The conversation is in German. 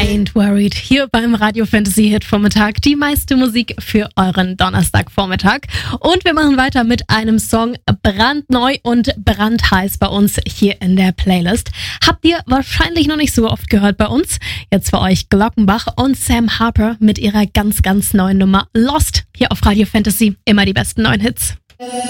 Ain't Worried. Hier beim Radio Fantasy Hit Vormittag. Die meiste Musik für euren Donnerstagvormittag. Und wir machen weiter mit einem Song brandneu und brandheiß bei uns hier in der Playlist. Habt ihr wahrscheinlich noch nicht so oft gehört bei uns. Jetzt für euch Glockenbach und Sam Harper mit ihrer ganz, ganz neuen Nummer Lost. Hier auf Radio Fantasy. Immer die besten neuen Hits.